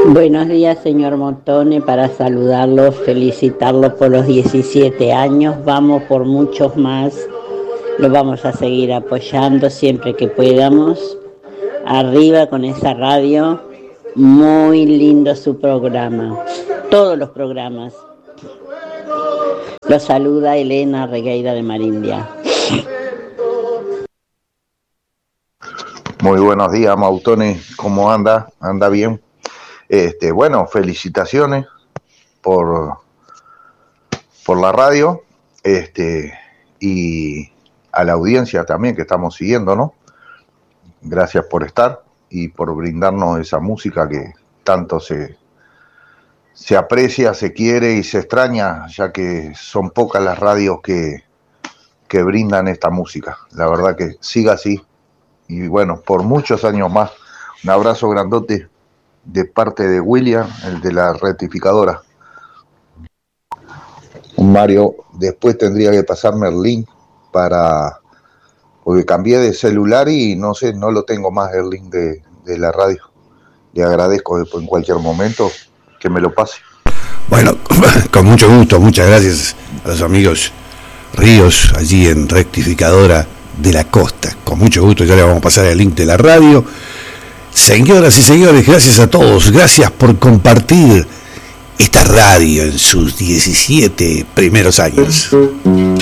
Buenos días, señor Montone, para saludarlo, felicitarlo por los 17 años, vamos por muchos más, lo vamos a seguir apoyando siempre que podamos. Arriba con esa radio, muy lindo su programa, todos los programas. Lo saluda Elena Regueira de Marindia. Muy buenos días, Mautone, ¿cómo anda? ¿Anda bien? Bueno, felicitaciones por la radio, y a la audiencia también que estamos siguiendo, ¿no? Gracias por estar y por brindarnos esa música que tanto se aprecia, se quiere y se extraña, ya que son pocas las radios que brindan esta música. La verdad que siga así y bueno, por muchos años más. Un abrazo grandote de parte de William, el de la rectificadora. Mario, después tendría que pasarme el link porque cambié de celular y no sé, no lo tengo más el link de la radio. Le agradezco después en cualquier momento que me lo pase. Bueno, con mucho gusto, muchas gracias a los amigos Ríos, allí en Rectificadora de la Costa. Con mucho gusto ya le vamos a pasar el link de la radio. Señoras y señores, gracias a todos, gracias por compartir esta radio en sus 17 primeros años.